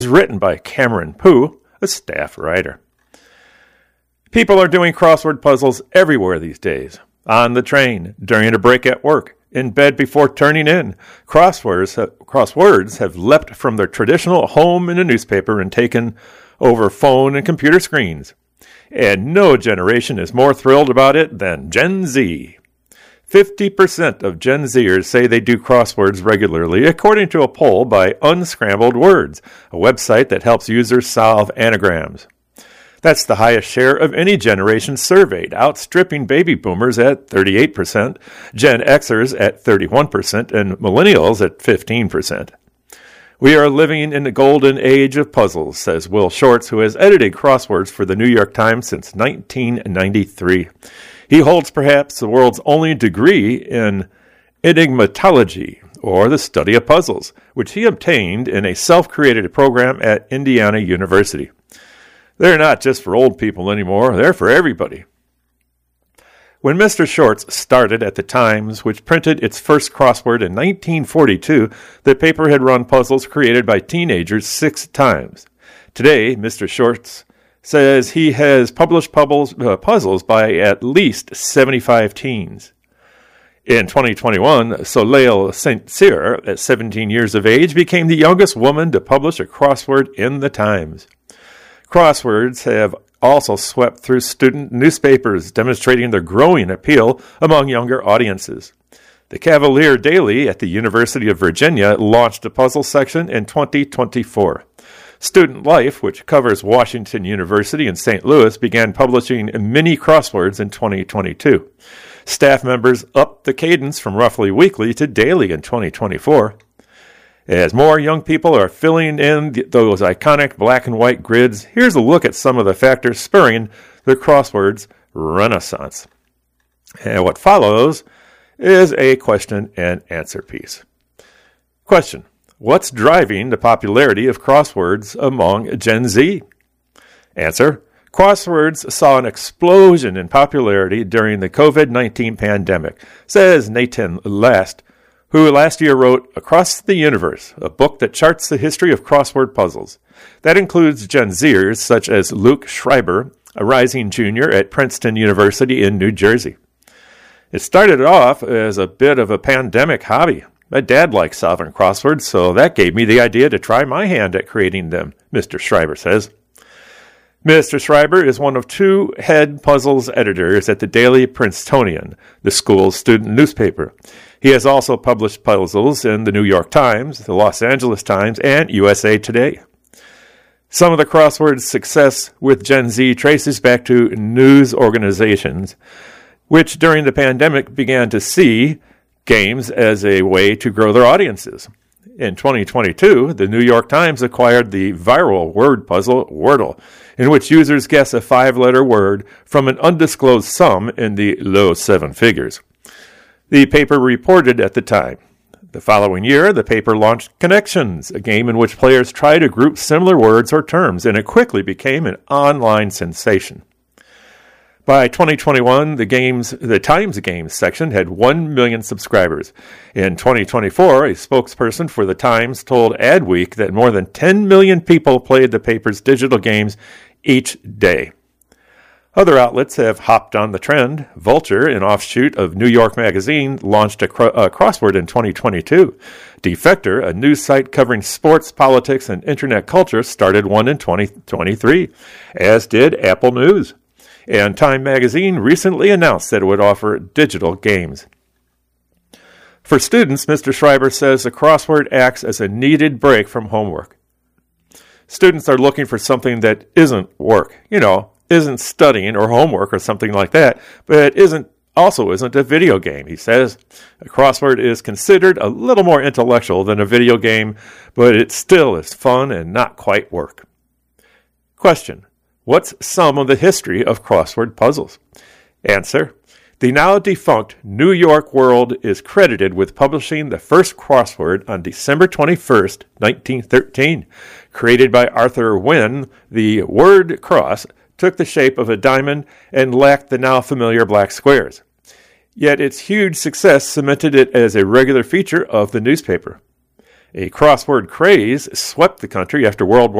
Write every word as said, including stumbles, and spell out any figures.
is written by Cameron Pooh, a staff writer. People are doing crossword puzzles everywhere these days. On the train, during a break at work, in bed before turning in. Crosswords have, crosswords have leapt from their traditional home in a newspaper and taken over phone and computer screens. And no generation is more thrilled about it than Gen Z. fifty percent of Gen Zers say they do crosswords regularly, according to a poll by Unscrambled Words, a website that helps users solve anagrams. That's the highest share of any generation surveyed, outstripping baby boomers at thirty-eight percent, Gen Xers at thirty-one percent, and millennials at fifteen percent. We are living in the golden age of puzzles, says Will Shortz, who has edited crosswords for the New York Times since nineteen ninety-three. He holds perhaps the world's only degree in enigmatology, or the study of puzzles, which he obtained in a self-created program at Indiana University. They're not just for old people anymore, they're for everybody. When Mister Shortz started at the Times, which printed its first crossword in nineteen forty-two, the paper had run puzzles created by teenagers six times. Today, Mister Shortz says he has published puzzles, uh, puzzles by at least seventy-five teens. In twenty twenty-one, Soleil Saint Cyr, at seventeen years of age, became the youngest woman to publish a crossword in the Times. Crosswords have also swept through student newspapers, demonstrating their growing appeal among younger audiences. The Cavalier Daily at the University of Virginia launched a puzzle section in twenty twenty-four. Student Life, which covers Washington University and Saint Louis, began publishing mini crosswords in twenty twenty-two. Staff members upped the cadence from roughly weekly to daily in twenty twenty-four. As more young people are filling in th- those iconic black and white grids, here's a look at some of the factors spurring the crosswords renaissance. And what follows is a question and answer piece. Question: what's driving the popularity of crosswords among Gen Z? Answer: crosswords saw an explosion in popularity during the covid nineteen pandemic, says Nathan Last, who last year wrote Across the Universe, a book that charts the history of crossword puzzles. That includes Gen Zers such as Luke Schreiber, a rising junior at Princeton University in New Jersey. It started off as a bit of a pandemic hobby. My dad likes solving crosswords, so that gave me the idea to try my hand at creating them, Mister Schreiber says. Mister Schreiber is one of two head puzzles editors at the Daily Princetonian, the school's student newspaper. He has also published puzzles in the New York Times, the Los Angeles Times, and U S A Today. Some of the crossword's success with Gen Z traces back to news organizations, which during the pandemic began to see games as a way to grow their audiences. In twenty twenty-two, the New York Times acquired the viral word puzzle Wordle, in which users guess a five-letter word from an undisclosed sum in the low seven figures. The paper reported at the time. The following year, the paper launched Connections, a game in which players try to group similar words or terms, and it quickly became an online sensation. By twenty twenty-one, the games, the Times Games section had one million subscribers. In twenty twenty-four, a spokesperson for the Times told Adweek that more than ten million people played the paper's digital games each day. Other outlets have hopped on the trend. Vulture, an offshoot of New York Magazine, launched a, cro- a crossword in twenty twenty-two. Defector, a news site covering sports, politics, and internet culture, started one in twenty twenty-three, as did Apple News. And Time Magazine recently announced that it would offer digital games. For students, Mister Schreiber says the crossword acts as a needed break from homework. Students are looking for something that isn't work, you know, isn't studying or homework or something like that, but it isn't also isn't a video game, he says. A crossword is considered a little more intellectual than a video game, but it still is fun and not quite work. Question: what's some of the history of crossword puzzles? Answer: the now defunct New York World is credited with publishing the first crossword on December twenty-first, nineteen thirteen. Created by Arthur Wynne, the word cross took the shape of a diamond and lacked the now familiar black squares. Yet its huge success cemented it as a regular feature of the newspaper. A crossword craze swept the country after World